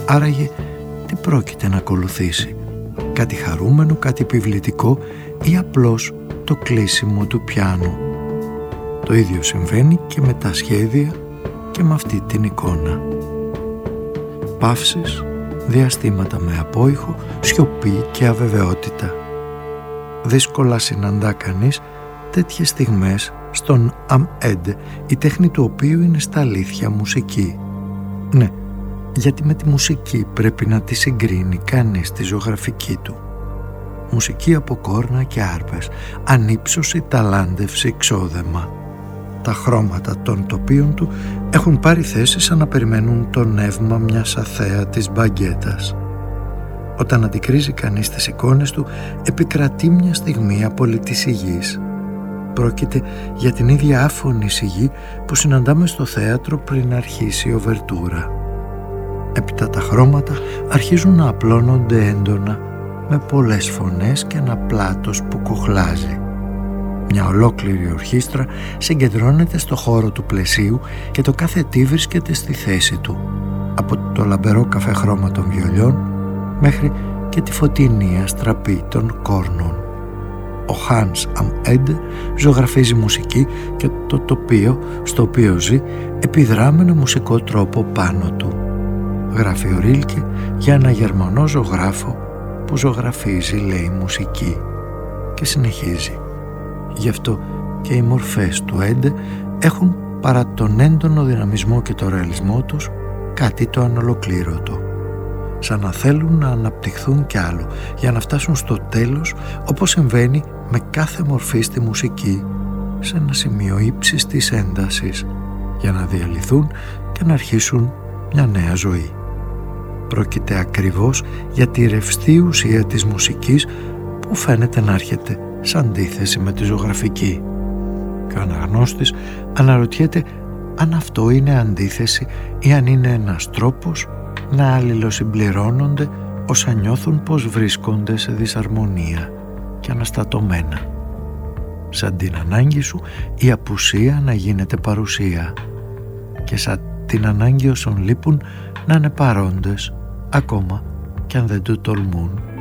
Άραγε τι πρόκειται να ακολουθήσει? Κάτι χαρούμενο, κάτι επιβλητικό ή απλώς το κλείσιμο του πιάνου? Το ίδιο συμβαίνει και με τα σχέδια και με αυτή την εικόνα. Παύσεις, διαστήματα με απόϊχο, σιωπή και αβεβαιότητα. Δύσκολα συναντά κανείς τέτοιες στιγμές στον Am-Ed, η τέχνη του οποίου είναι στα αλήθεια μουσική. Ναι, γιατί με τη μουσική πρέπει να τη συγκρίνει κανείς τη ζωγραφική του. Μουσική από κόρνα και άρπες, ανύψωση, ταλάντευση, ξόδεμα. Τα χρώματα των τοπίων του έχουν πάρει θέση σαν να περιμένουν το νεύμα μιας αθέατης μπαγκέτας. Όταν αντικρίζει κανείς τις εικόνες του, επικρατεί μια στιγμή απόλυτη σιγής. Πρόκειται για την ίδια άφωνη σιγή που συναντάμε στο θέατρο πριν αρχίσει η οβερτούρα. Έπειτα τα χρώματα αρχίζουν να απλώνονται έντονα, με πολλές φωνές και ένα πλάτος που κοχλάζει. Μια ολόκληρη ορχήστρα συγκεντρώνεται στο χώρο του πλαισίου και το κάθε τι βρίσκεται στη θέση του, από το λαμπερό καφέ χρώμα των βιολιών μέχρι και τη φωτεινή αστραπή των κόρνων. Ο Hans Am-Ed ζωγραφίζει μουσική και το τοπίο στο οποίο ζει επιδρά με ένα μουσικό τρόπο πάνω του. Γράφει ο Ρίλκε για ένα Γερμανό ζωγράφο που ζωγραφίζει, λέει, μουσική, και συνεχίζει. Γι' αυτό και οι μορφές του Έντε έχουν, παρά τον έντονο δυναμισμό και το ρεαλισμό τους, κάτι το ανολοκλήρωτο. Σαν να θέλουν να αναπτυχθούν κι άλλο για να φτάσουν στο τέλος, όπως συμβαίνει με κάθε μορφή στη μουσική, σε ένα σημείο ύψης της έντασης, για να διαλυθούν και να αρχίσουν μια νέα ζωή. Πρόκειται ακριβώς για τη ρευστή ουσία της μουσικής που φαίνεται να έρχεται σε αντίθεση με τη ζωγραφική. Και ο αναγνώστης αναρωτιέται αν αυτό είναι αντίθεση ή αν είναι ένας τρόπος να αλληλοσυμπληρώνονται όσα νιώθουν πως βρίσκονται σε δυσαρμονία και αναστατωμένα. Σαν την ανάγκη σου η απουσία να γίνεται παρουσία και σαν την ανάγκη όσων λείπουν να είναι παρόντες ακόμα κι αν δεν το τολμούν.